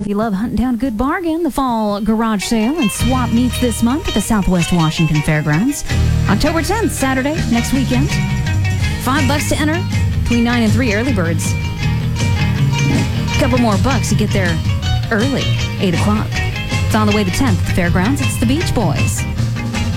If you love hunting down a good bargain, the fall garage sale and swap meets this month at the Southwest Washington Fairgrounds. October 10th, Saturday, next weekend. $5 to enter, between 9 and 3 early birds. A couple more bucks to get there early, 8 o'clock. It's on the way to 10th at the fairgrounds. It's the Beach Boys.